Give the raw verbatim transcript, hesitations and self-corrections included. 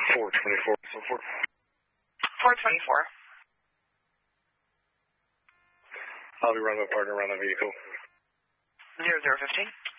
four twenty-four, so four. four twenty-four. I'll be running my partner around that vehicle. zero zero fifteen.